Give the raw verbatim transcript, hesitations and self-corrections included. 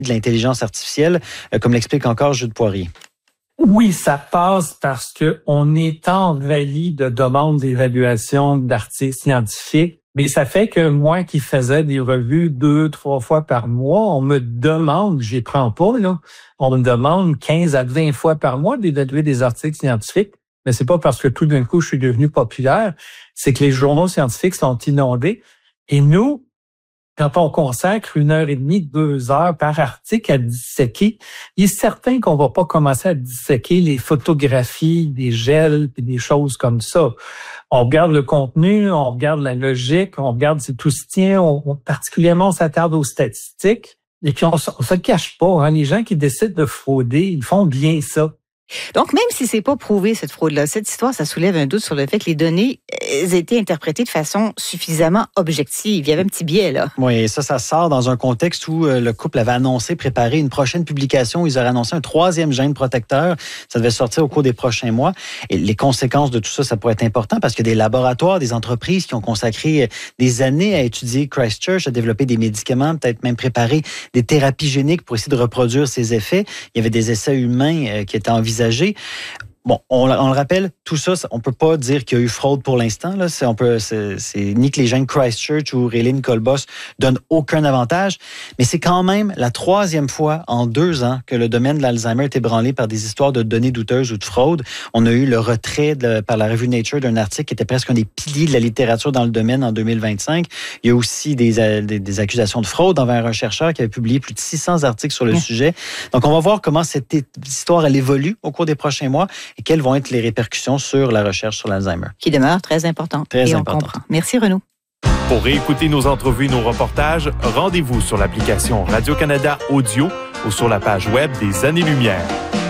de l'intelligence artificielle, euh, comme l'explique encore Jude Poirier. Oui, ça passe parce que on est envahi de demandes d'évaluation d'articles scientifiques. Mais ça fait que moi qui faisais des revues deux, trois fois par mois, on me demande, j'y prends pas, là, on me demande quinze à vingt fois par mois d'évaluer des articles scientifiques. Mais c'est pas parce que tout d'un coup, je suis devenu populaire, c'est que les journaux scientifiques sont inondés. Et nous, quand on consacre une heure et demie, deux heures par article à disséquer, il est certain qu'on va pas commencer à disséquer les photographies, des gels et des choses comme ça. On regarde le contenu, on regarde la logique, on regarde si tout se tient, on, on, particulièrement on s'attarde aux statistiques. Et puis on, on se cache pas, hein, les gens qui décident de frauder, ils font bien ça. Donc, même si c'est pas prouvé, cette fraude-là, cette histoire, ça soulève un doute sur le fait que les données aient été interprétées de façon suffisamment objective. Il y avait un petit biais, là. Oui, ça, ça sort dans un contexte où euh, le couple avait annoncé préparer une prochaine publication où ils auraient annoncé un troisième gène protecteur. Ça devait sortir au cours des prochains mois. Et les conséquences de tout ça, ça pourrait être important parce qu'il y a des laboratoires, des entreprises qui ont consacré des années à étudier Christchurch, à développer des médicaments, peut-être même préparer des thérapies géniques pour essayer de reproduire ces effets. Il y avait des essais humains euh, qui étaient envisagés. Bon, on, on le rappelle, tout ça, on peut pas dire qu'il y a eu fraude pour l'instant. Là, c'est, on peut, c'est, c'est ni que les gènes Christchurch ou Raylene Colbos donnent aucun avantage, mais c'est quand même la troisième fois en deux ans que le domaine de l'Alzheimer est ébranlé par des histoires de données douteuses ou de fraude. On a eu le retrait de, par la revue Nature d'un article qui était presque un des piliers de la littérature dans le domaine en deux mille vingt-cinq. Il y a aussi des, des, des accusations de fraude envers un chercheur qui avait publié plus de six cents articles sur le mmh. sujet. Donc, on va voir comment cette histoire elle évolue au cours des prochains mois. Et quelles vont être les répercussions sur la recherche sur l'Alzheimer? Qui demeure très importante. Très et importante. On comprend. Merci Renaud. Pour réécouter nos entrevues et nos reportages, rendez-vous sur l'application Radio-Canada Audio ou sur la page web des Années-Lumière.